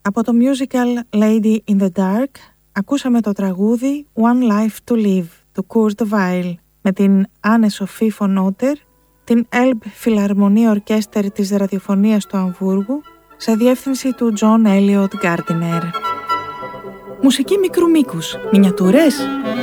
Από το musical Lady in the Dark ακούσαμε το τραγούδι One Life to Live του Kurt Weill με την Anne-Sophie von Otter, την Elbe Philharmonie Orchester της ραδιοφωνίας του Αμβούργου σε διεύθυνση του John Elliot Gardiner. Μουσική μικρού μήκους, μινιατούρες.